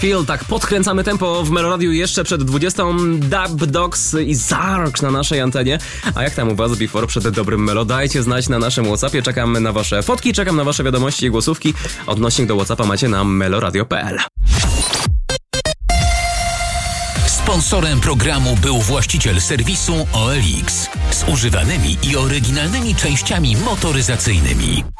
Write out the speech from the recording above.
Feel, tak podkręcamy tempo w Meloradiu jeszcze przed 20. Dub Dogs i Zark na naszej antenie. A jak tam u was before przed dobrym Melo? Dajcie znać na naszym WhatsAppie. Czekam na wasze fotki, czekam na wasze wiadomości i głosówki. Odnośnik do WhatsAppa macie na meloradio.pl. Sponsorem programu był właściciel serwisu OLX z używanymi i oryginalnymi częściami motoryzacyjnymi.